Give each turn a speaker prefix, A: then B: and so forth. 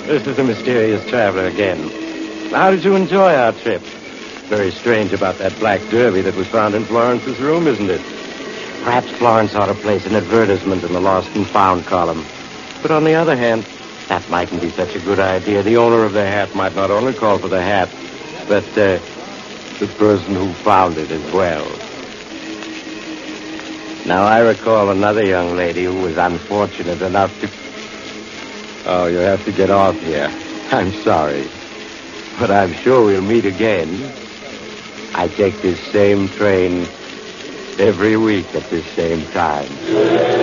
A: This is the mysterious traveler again. How did you enjoy our trip? Very strange about that black derby that was found in Florence's room, isn't it? Perhaps Florence ought to place an advertisement in the lost and found column. But on the other hand, that mightn't be such a good idea. The owner of the hat might not only call for the hat, but the person who found it as well. Now, I recall another young lady who was unfortunate enough to... Oh, you have to get off here. I'm sorry. But I'm sure we'll meet again. I take this same train every week at this same time.